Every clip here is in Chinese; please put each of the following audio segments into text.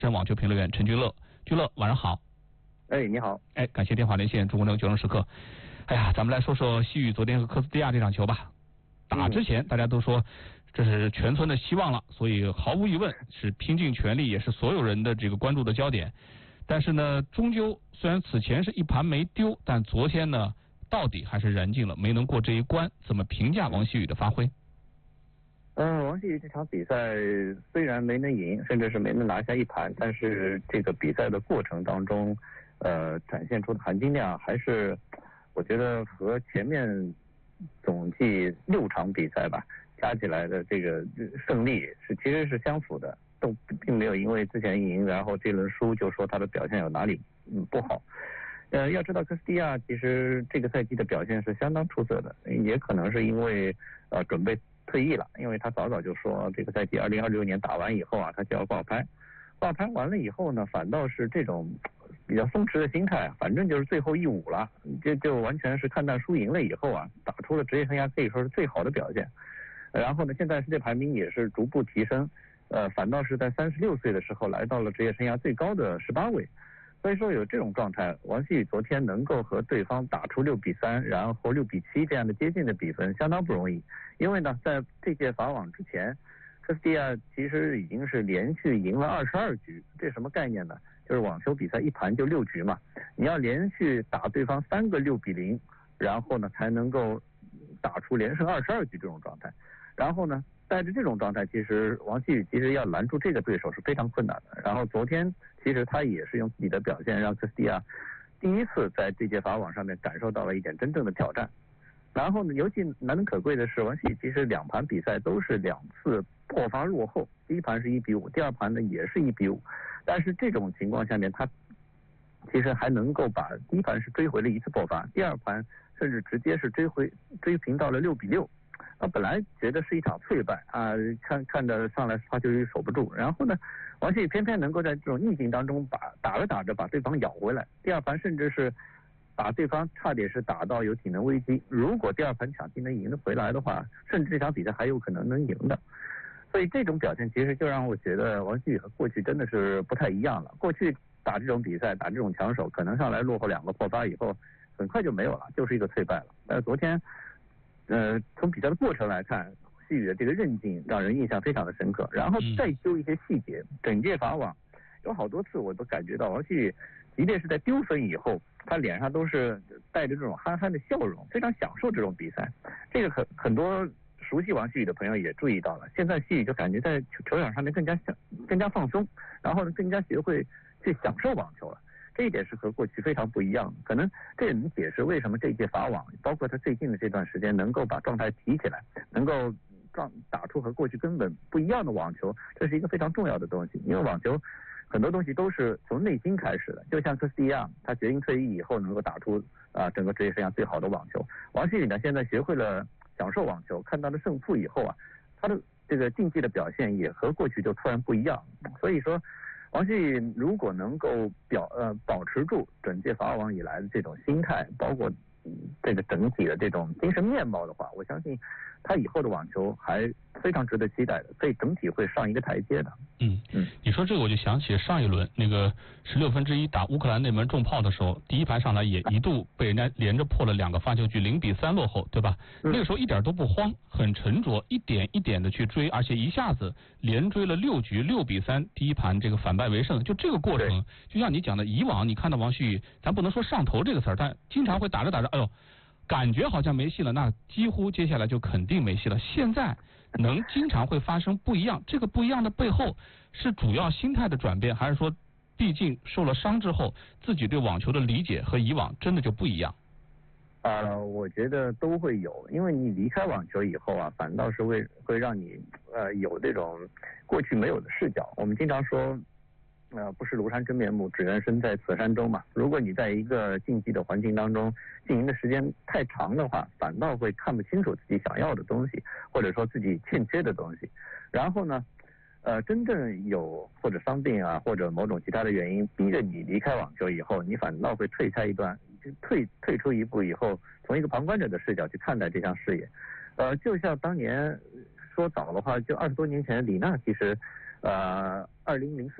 真网球评论员陈君乐，君乐晚上好。 哎，你好。 哎，感谢电话连线中国能决胜时刻。哎呀，咱们来说说西语昨天和科斯蒂亚这场球吧。打之前大家都说这是全村的希望了，所以毫无疑问是拼尽全力，也是所有人的这个关注的焦点。但是呢，终究虽然此前是一盘没丢，但昨天呢到底还是燃尽了，没能过这一关。怎么评价王希雨的发挥？ 王希雨这场比赛虽然没能赢，甚至是没能拿下一盘，但是这个比赛的过程当中，展现出的含金量还是，我觉得和前面总计6场比赛吧加起来的这个胜利其实是相符的，都并没有因为之前赢然后这轮输就说他的表现有哪里不好。要知道科斯蒂亚其实这个赛季的表现是相当出色的，也可能是因为准备退役了，因为他早就说这个赛季2026年打完以后啊，他就要挂牌完了以后呢，反倒是这种比较松弛的心态，反正就是最后一舞了，就完全是看淡输赢了以后啊，打出了职业生涯可以说是最好的表现。然后呢，现在世界排名也是逐步提升，反倒是在36岁的时候来到了职业生涯最高的18位。所以说有这种状态，王希雨昨天能够和对方打出6比3，然后6比7这样的接近的比分，相当不容易。因为呢，在这届法网之前，科斯蒂亚其实已经是连续赢了22局，这是什么概念呢？就是网球比赛一盘就6局嘛，你要连续打对方3个6比0，然后呢才能够打出连胜22局这种状态。然后呢，带着这种状态，其实王希雨其实要拦住这个对手是非常困难的。然后昨天其实他也是用自己的表现让科斯蒂亚第一次在这届法网上面感受到了一点真正的挑战。然后呢，尤其难能可贵的是，王希雨其实2盘比赛都是2次破发落后，第一盘是1比5，第二盘呢也是1比5。但是这种情况下面，他其实还能够把第一盘是追回了1次破发，第二盘甚至直接是追平到了6比6。本来觉得是一场脆败啊，看着上来发球守不住，然后呢，王希雨偏偏能够在这种逆境当中打着把对方咬回来，第二盘甚至是把对方差点是打到有体能危机。如果第二盘抢七能赢得回来的话，甚至这场比赛还有可能能赢的。所以这种表现其实就让我觉得王希雨和过去真的是不太一样了。过去打这种比赛，打这种强手，可能上来落后2个破发以后，很快就没有了，就是一个脆败了。但是昨天从比赛的过程来看，希雨的这个韧劲让人印象非常的深刻。然后再揪一些细节，整届法网有好多次我都感觉到王希雨即便是在丢分以后，他脸上都是带着这种憨憨的笑容，非常享受这种比赛。这个很多熟悉王希雨的朋友也注意到了，现在希雨就感觉在球场上面更加放松，然后呢更加学会去享受网球了。这一点是和过去非常不一样的，可能这也能解释为什么这届法网，包括他最近的这段时间能够把状态提起来，能够打出和过去根本不一样的网球，这是一个非常重要的东西。因为网球很多东西都是从内心开始的，就像科斯蒂亚，他决定退役以后能够打出整个职业生涯最好的网球。王希雨呢，现在学会了享受网球，看到了胜负以后啊，他的这个竞技的表现也和过去就突然不一样。所以说王希雨如果能够保持住整届法网以来的这种心态，包括这个整体的这种精神面貌的话，我相信他以后的网球还非常值得期待的，所以整体会上一个台阶的。 你说这个我就想起上一轮那个16分之一打乌克兰那门重炮的时候，第一盘上来也一度被人家连着破了2个发球局，0比3落后，对吧？那个时候一点都不慌，很沉着，一点一点的去追，而且一下子连追了6局，6比3，第一盘这个反败为胜。就这个过程，就像你讲的，以往你看到王希雨，咱不能说上头这个词儿，但经常会打着，哎呦，感觉好像没戏了，那几乎接下来就肯定没戏了。现在能经常会发生不一样，这个不一样的背后是主要心态的转变，还是说毕竟受了伤之后自己对网球的理解和以往真的就不一样？ 我觉得都会有，因为你离开网球以后啊，反倒是会让你有这种过去没有的视角。我们经常说不识庐山真面目，只缘身在此山中嘛。如果你在一个竞技的环境当中经营的时间太长的话，反倒会看不清楚自己想要的东西，或者说自己欠缺的东西。然后呢真正有或者伤病啊，或者某种其他的原因逼着你离开网球以后，你反倒会退出一步以后，从一个旁观者的视角去看待这项事业。就像当年说早的话，就20多年前李娜其实2004年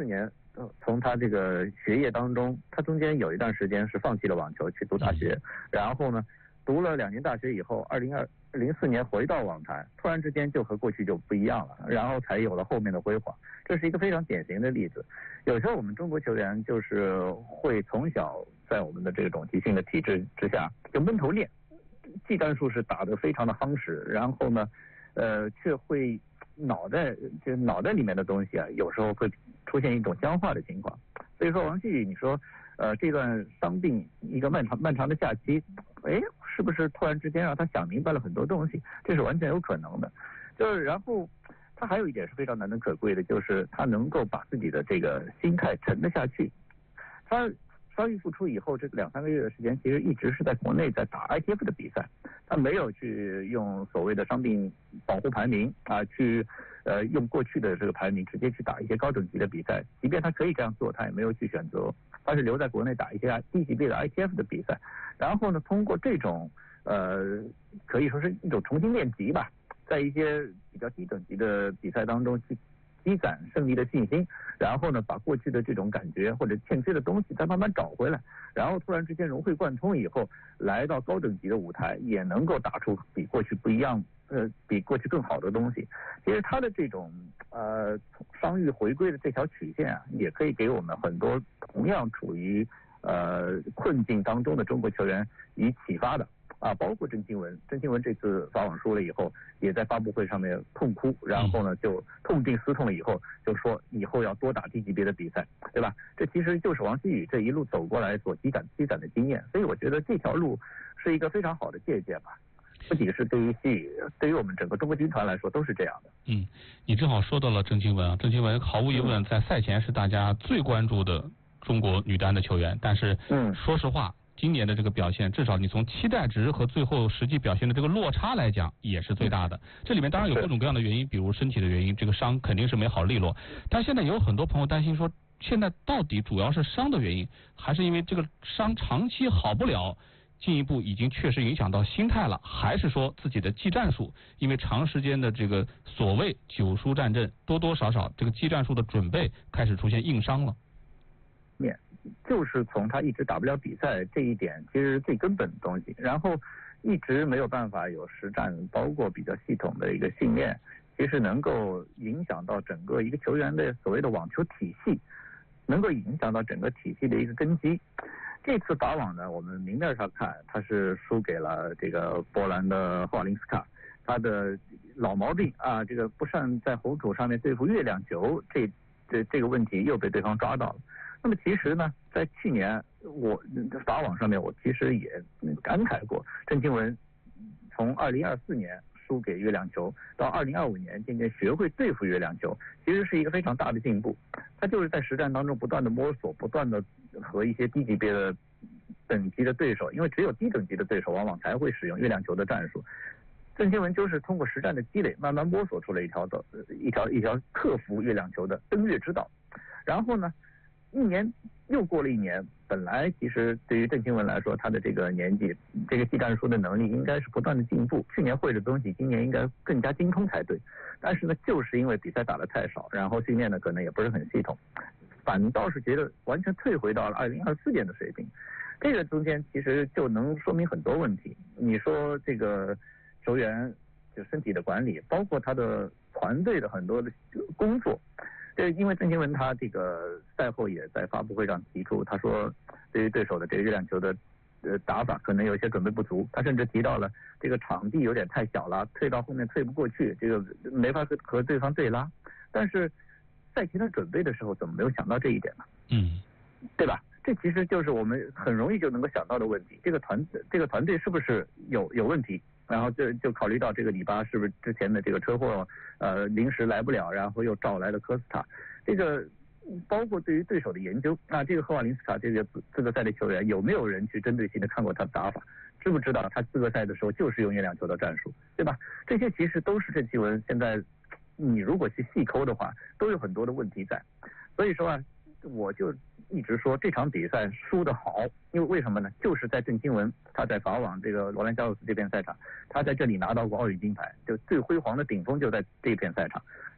从他这个学业当中，他中间有一段时间是放弃了网球去读大学，然后呢，读了2年大学以后，2004年回到网坛，突然之间就和过去就不一样了，然后才有了后面的辉煌。这是一个非常典型的例子。有时候我们中国球员就是会从小在我们的这种集训的体制之下就闷头练，技战术是打得非常的夯实，然后呢，却会脑袋里面的东西啊，有时候会出现一种僵化的情况。所以说王继宇，你说这段伤病一个漫长的假期，是不是突然之间让他想明白了很多东西？这是完全有可能的。就是然后他还有一点是非常难能可贵的，就是他能够把自己的这个心态沉得下去。他伤愈复出以后，这个2-3个月的时间，其实一直是在国内在打 ITF 的比赛，他没有去用所谓的伤病保护排名啊，去用过去的这个排名直接去打一些高等级的比赛。即便他可以这样做，他也没有去选择，他是留在国内打一些低级别的 ITF 的比赛。然后呢，通过这种可以说是一种重新练级吧，在一些比较低等级的比赛当中去积攒胜利的信心，然后呢，把过去的这种感觉或者欠缺的东西再慢慢找回来，然后突然之间融会贯通以后，来到高等级的舞台，也能够打出比过去不一样，比过去更好的东西。其实他的这种伤愈回归的这条曲线啊，也可以给我们很多同样处于困境当中的中国球员以启发的。包括郑钦文这次法网输了以后，也在发布会上面痛哭，然后呢就痛定思痛了以后，就说以后要多打低级别的比赛，对吧？这其实就是王继宇这一路走过来所积攒的经验，所以我觉得这条路是一个非常好的借鉴吧。不仅是对于继宇，对于我们整个中国军团来说都是这样的。 你正好说到了郑钦文啊，郑钦文毫无疑问在赛前是大家最关注的中国女单的球员，但是说实话，今年的这个表现，至少你从期待值和最后实际表现的这个落差来讲，也是最大的。这里面当然有各种各样的原因，比如身体的原因，这个伤肯定是没好利落。但现在也有很多朋友担心说，现在到底主要是伤的原因，还是因为这个伤长期好不了，进一步已经确实影响到心态了，还是说自己的技战术，因为长时间的这个所谓9输战阵，多多少少这个技战术的准备开始出现硬伤了。 就是从他一直打不了比赛这一点，其实最根本的东西，然后一直没有办法有实战，包括比较系统的一个训练，其实能够影响到整个一个球员的所谓的网球体系，能够影响到整个体系的一个根基。这次法网呢，我们明面上看他是输给了这个波兰的霍瓦林斯卡，他的老毛病啊，这个不善在红土上面对付月亮球，这个问题又被对方抓到了。那么其实呢，在去年我法网上面，我其实也感慨过，郑钦文从2024年输给月亮球到2025年渐渐学会对付月亮球，其实是一个非常大的进步。他就是在实战当中不断的摸索，不断的和一些低级别的等级的对手，因为只有低等级的对手往往才会使用月亮球的战术。郑钦文就是通过实战的积累，慢慢摸索出了一条克服月亮球的登月之道。然后呢，又过了一年，本来其实对于郑钦文来说，他的这个年纪，这个技战术的能力应该是不断的进步。去年会的东西，今年应该更加精通才对。但是呢，就是因为比赛打得太少，然后训练呢可能也不是很系统，反倒是觉得完全退回到了2024年的水平。这个中间其实就能说明很多问题。你说这个球员就身体的管理，包括他的团队的很多的工作。因为郑钦文他这个赛后也在发布会上提出，他说对于对手的这个月亮球的打法可能有些准备不足，他甚至提到了这个场地有点太小了，退到后面退不过去，这个没法和对方对拉。但是赛前的准备的时候怎么没有想到这一点呢？对吧？这其实就是我们很容易就能够想到的问题。这个团队是不是有问题？然后就考虑到这个里巴是不是之前的这个车祸临时来不了，然后又找来了科斯塔。这个包括对于对手的研究，那这个赫瓦林斯卡这个资格赛的球员有没有人去针对性的看过他的打法？知不知道他资格赛的时候就是用月亮球的战术，对吧？这些其实都是郑钦文现在你如果去细抠的话，都有很多的问题在。所以说啊，我就一直说这场比赛输得好，因为为什么呢？就是在郑钦文他在法网这个罗兰加洛斯这片赛场，他在这里拿到过奥运金牌，就最辉煌的顶峰就在这片赛场。